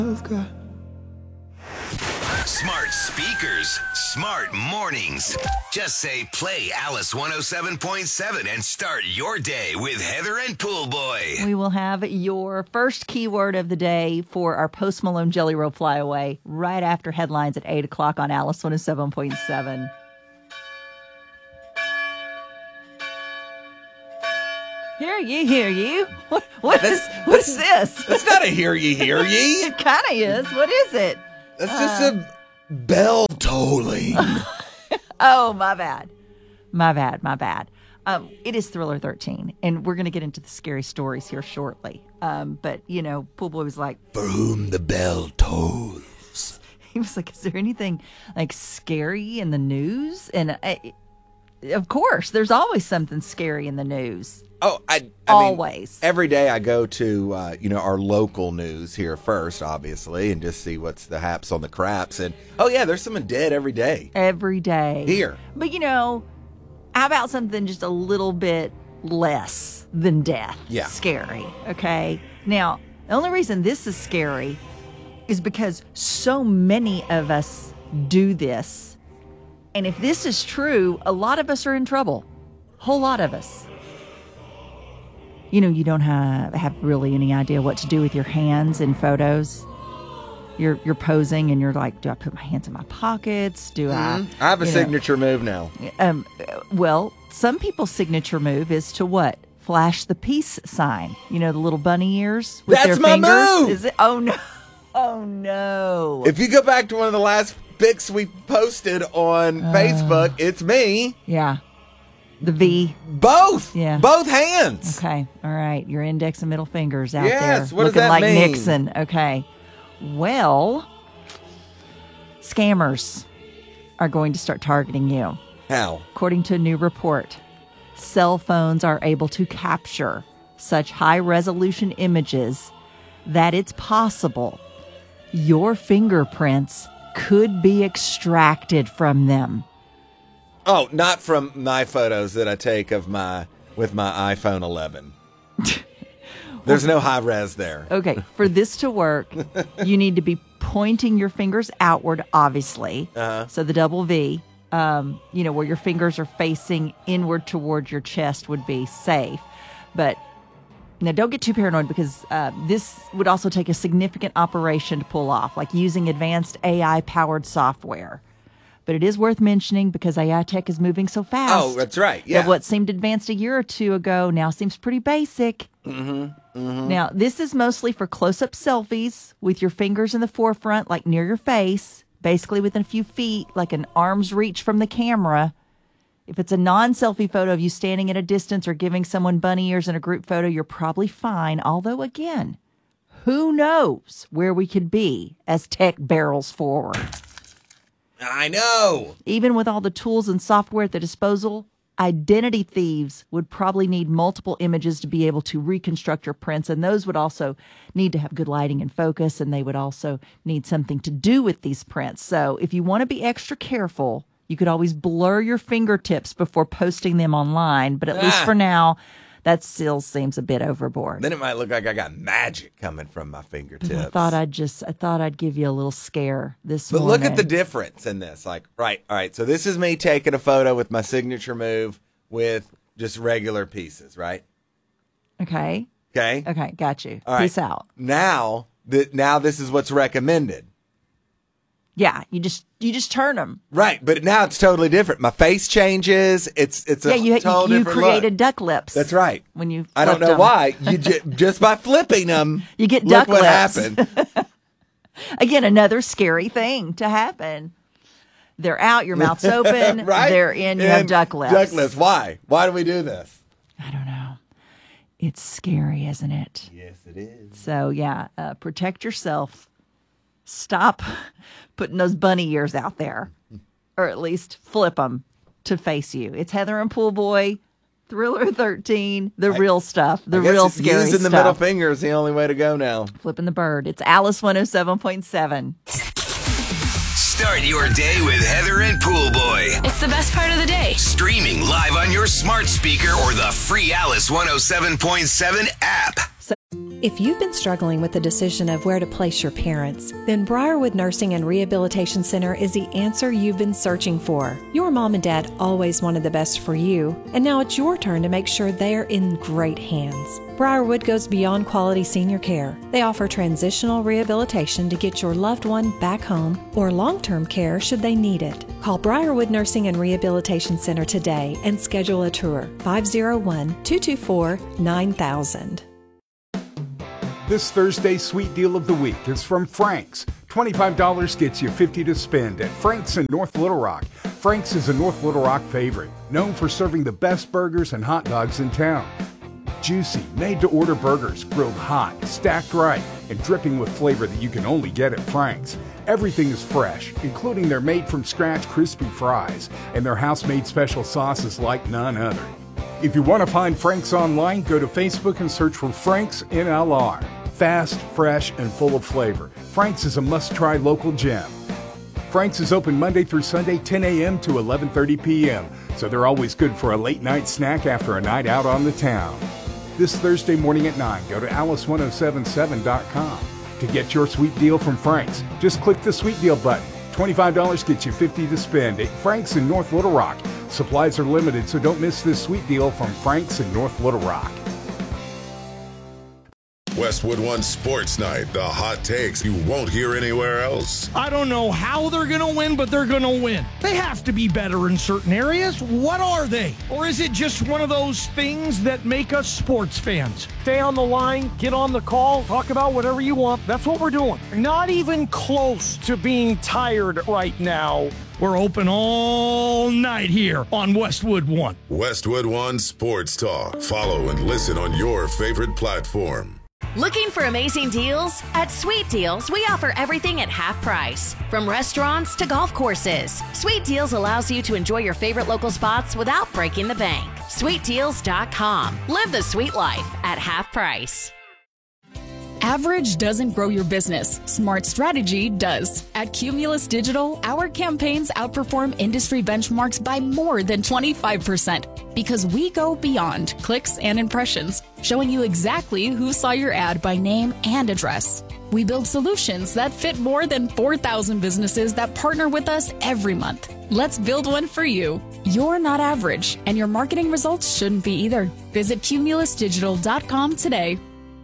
Smart speakers, smart mornings. Just say play Alice 107.7 and start your day with Heather and Pool Boy. We will have your first keyword of the day for our Post Malone Jelly Roll Flyaway right after headlines at 8 o'clock on Alice 107.7. Hear ye. What is this? That's not a hear ye. It kind of is. What is it? That's just a bell tolling. Oh, my bad. It is Thriller 13, and we're going to get into the scary stories here shortly. But, Pool Boy was like, For whom the bell tolls. He was like, is there anything, scary in the news? And, of course, there's always something scary in the news. Oh, I always. mean, every day I go to, our local news here first, obviously, and just see what's the haps on the craps. And, there's someone dead every day. Every day. Here. But, how about something just a little bit less than death? Yeah. Scary, okay? Now, the only reason this is scary is because so many of us do this. And if this is true, a lot of us are in trouble. Whole lot of us. You don't have really any idea what to do with your hands in photos. You're posing and you're like, do I put my hands in my pockets? Do I have a signature move now. Well, some people's signature move is to what? Flash the peace sign. The little bunny ears with their my fingers. move. Is it? Oh no. Oh no. If you go back to one of the last pics we posted on Facebook, it's me. Yeah. The V. Both. Yeah. Both hands. Okay. All right. Your index and middle fingers out Yes. there. What does looking that like mean? Nixon. Okay. Well, scammers are going to start targeting you. How? According to a new report, cell phones are able to capture such high-resolution images that it's possible your fingerprints could be extracted from them. Oh, not from my photos that I take with my iPhone 11. There's no high res there. Okay, for this to work, you need to be pointing your fingers outward, obviously. So the double V, where your fingers are facing inward towards your chest would be safe. But now don't get too paranoid because this would also take a significant operation to pull off, like using advanced AI-powered software. But it is worth mentioning because AI tech is moving so fast. Oh, that's right. Yeah. That what seemed advanced a year or two ago now seems pretty basic. Now, this is mostly for close-up selfies with your fingers in the forefront, like near your face, basically within a few feet, like an arm's reach from the camera. If it's a non-selfie photo of you standing at a distance or giving someone bunny ears in a group photo, you're probably fine. Although, again, who knows where we could be as tech barrels forward. I know. Even with all the tools and software at their disposal, identity thieves would probably need multiple images to be able to reconstruct your prints, and those would also need to have good lighting and focus, and they would also need something to do with these prints. So if you want to be extra careful, you could always blur your fingertips before posting them online, but at least for now, that still seems a bit overboard. Then it might look like I got magic coming from my fingertips. I thought I'd give you a little scare this morning. But look at the difference in this. All right. So this is me taking a photo with my signature move with just regular pieces, right? Okay. Okay, got you. All right. Peace out. Now this is what's recommended. Yeah, you just turn them. Right, but now it's totally different. My face changes. It's a total you different created look. duck lips. That's right. When you I don't know them. why. You just by flipping them, you get look duck what lips. happened. Again, another scary thing to happen. They're out, your mouth's open. Right? They're in, you have duck lips. Duck lips. Why? Why do we do this? I don't know. It's scary, isn't it? Yes, it is. So, yeah, protect yourself. Stop putting those bunny ears out there, or at least flip them to face you. It's Heather and Pool Boy, Thriller 13, the real stuff, the real scary using stuff. the middle finger is the only way to go now. Flipping the bird. It's Alice 107.7. Start your day with Heather and Pool Boy. It's the best part of the day. Streaming live on your smart speaker or the free Alice 107.7 app. If you've been struggling with the decision of where to place your parents, then Briarwood Nursing and Rehabilitation Center is the answer you've been searching for. Your mom and dad always wanted the best for you, and now it's your turn to make sure they're in great hands. Briarwood goes beyond quality senior care. They offer transitional rehabilitation to get your loved one back home or long-term care should they need it. Call Briarwood Nursing and Rehabilitation Center today and schedule a tour. 501-224-9000. This Thursday's Sweet Deal of the Week is from Frank's. $25 gets you $50 to spend at Frank's in North Little Rock. Frank's is a North Little Rock favorite, known for serving the best burgers and hot dogs in town. Juicy, made-to-order burgers, grilled hot, stacked right, and dripping with flavor that you can only get at Frank's. Everything is fresh, including their made-from-scratch crispy fries and their house-made special sauces like none other. If you want to find Frank's online, go to Facebook and search for Frank's NLR. Fast, fresh, and full of flavor. Frank's is a must-try local gem. Frank's is open Monday through Sunday, 10 a.m. to 11:30 p.m., so they're always good for a late-night snack after a night out on the town. This Thursday morning at 9, go to alice1077.com to get your sweet deal from Frank's. Just click the Sweet Deal button. $25 gets you $50 to spend at Frank's in North Little Rock. Supplies are limited, so don't miss this sweet deal from Frank's in North Little Rock. Westwood One Sports Night, the hot takes you won't hear anywhere else. I don't know how they're going to win, but they're going to win. They have to be better in certain areas. What are they? Or is it just one of those things that make us sports fans? Stay on the line, get on the call, talk about whatever you want. That's what we're doing. Not even close to being tired right now. We're open all night here on Westwood One. Westwood One Sports Talk. Follow and listen on your favorite platform. Looking for amazing deals? At Sweet Deals, we offer everything at half price. From restaurants to golf courses, Sweet Deals allows you to enjoy your favorite local spots without breaking the bank. SweetDeals.com. Live the sweet life at half price. Average doesn't grow your business. Smart strategy does. At Cumulus Digital, our campaigns outperform industry benchmarks by more than 25% because we go beyond clicks and impressions, showing you exactly who saw your ad by name and address. We build solutions that fit more than 4,000 businesses that partner with us every month. Let's build one for you. You're not average, and your marketing results shouldn't be either. Visit cumulusdigital.com today.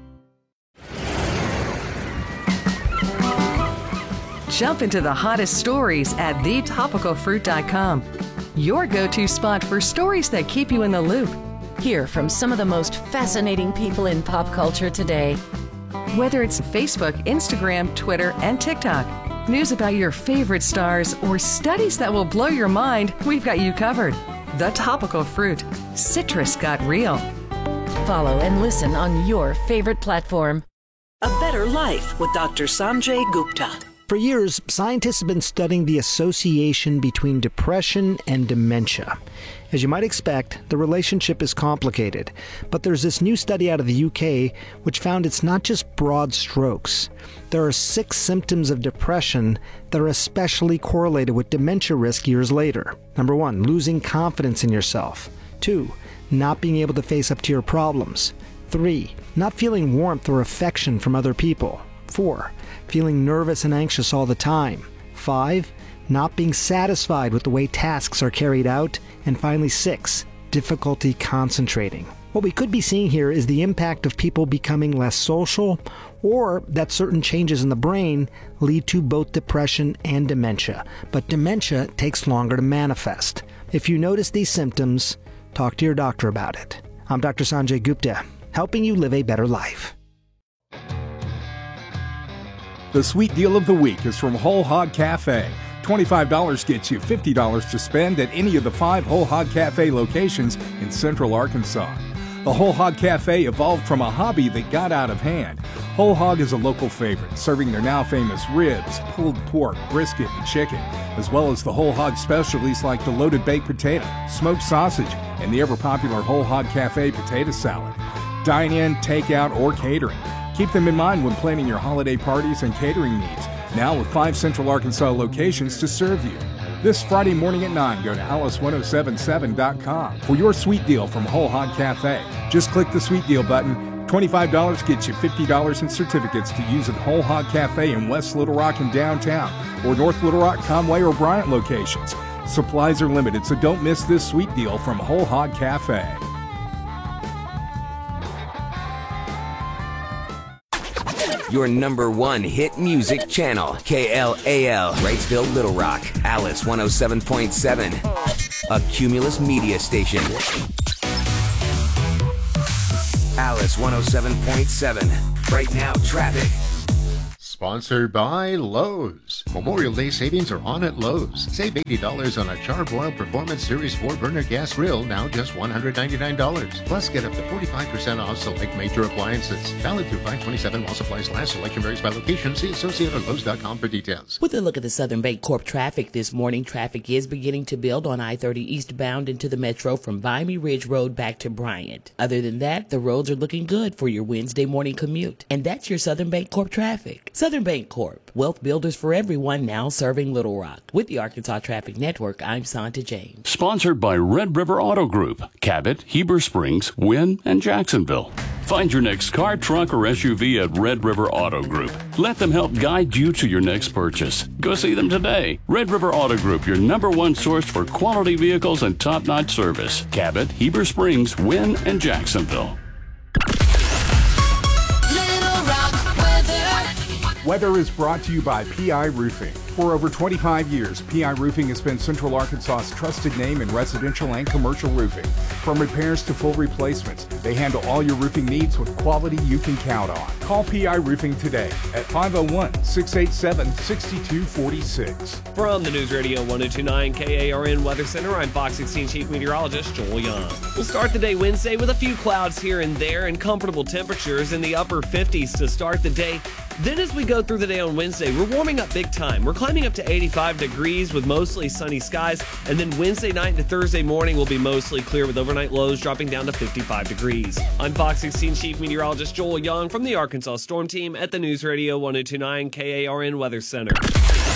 Jump into the hottest stories at thetopicalfruit.com. Your go-to spot for stories that keep you in the loop. Hear from some of the most fascinating people in pop culture today. Whether it's Facebook, Instagram, Twitter, and TikTok, news about your favorite stars, or studies that will blow your mind, we've got you covered. The Topical Fruit. Citrus got real. Follow and listen on your favorite platform. A Better Life with Dr. Sanjay Gupta. For years, scientists have been studying the association between depression and dementia. As you might expect, the relationship is complicated, but there's this new study out of the UK which found it's not just broad strokes. There are 6 symptoms of depression that are especially correlated with dementia risk years later. Number 1, losing confidence in yourself. 2, not being able to face up to your problems. 3, not feeling warmth or affection from other people. 4, feeling nervous and anxious all the time. 5, not being satisfied with the way tasks are carried out. And finally 6, difficulty concentrating. What we could be seeing here is the impact of people becoming less social, or that certain changes in the brain lead to both depression and dementia. But dementia takes longer to manifest. If you notice these symptoms, talk to your doctor about it. I'm Dr. Sanjay Gupta, helping you live a better life. The Sweet Deal of the Week is from Whole Hog Cafe. $25 gets you $50 to spend at any of the 5 Whole Hog Cafe locations in Central Arkansas. The Whole Hog Cafe evolved from a hobby that got out of hand. Whole Hog is a local favorite, serving their now famous ribs, pulled pork, brisket, and chicken, as well as the Whole Hog specialties like the loaded baked potato, smoked sausage, and the ever-popular Whole Hog Cafe potato salad. Dine in, take out, or catering. Keep them in mind when planning your holiday parties and catering needs. Now with 5 Central Arkansas locations to serve you. This Friday morning at 9, go to alice1077.com for your sweet deal from Whole Hog Cafe. Just click the Sweet Deal button, $25 gets you $50 in certificates to use at Whole Hog Cafe in West Little Rock and downtown, or North Little Rock, Conway, or Bryant locations. Supplies are limited, so don't miss this sweet deal from Whole Hog Cafe. Your number one hit music channel, KLAL, Wrightsville, Little Rock, Alice 107.7, a Cumulus media station. Alice 107.7. Right now, traffic. Sponsored by Lowe's. Memorial Day savings are on at Lowe's. Save $80 on a Charbroil Performance Series 4-burner gas grill, now just $199. Plus, get up to 45% off select major appliances. Valid through 5/27 while supplies last. Selection varies by location. See associate or Lowe's.com for details. With a look at the Southern Bancorp traffic this morning, traffic is beginning to build on I-30 eastbound into the metro from Vimy Ridge Road back to Bryant. Other than that, the roads are looking good for your Wednesday morning commute. And that's your Southern Bancorp traffic. Southern Bancorp, wealth builders for everyone, now serving Little Rock. With the Arkansas Traffic Network, I'm Santa James. Sponsored by Red River Auto Group, Cabot, Heber Springs, Wynn, and Jacksonville. Find your next car, truck, or SUV at Red River Auto Group. Let them help guide you to your next purchase. Go see them today. Red River Auto Group, your number one source for quality vehicles and top-notch service. Cabot, Heber Springs, Wynn, and Jacksonville. Weather is brought to you by PI Roofing. For over 25 years, PI Roofing has been Central Arkansas's trusted name in residential and commercial roofing. From repairs to full replacements, they handle all your roofing needs with quality you can count on. Call PI Roofing today at 501-687-6246. From the News Radio 1029 KARN Weather Center, I'm Fox 16 Chief Meteorologist Joel Young. We'll start the day Wednesday with a few clouds here and there and comfortable temperatures in the upper 50s to start the day. Then as we go through the day on Wednesday, we're warming up big time. We're climbing up to 85 degrees with mostly sunny skies. And then Wednesday night into Thursday morning will be mostly clear with overnight lows dropping down to 55 degrees. I'm Fox 16 Chief Meteorologist Joel Young from the Arkansas Storm Team at the News Radio 1029 KARN Weather Center.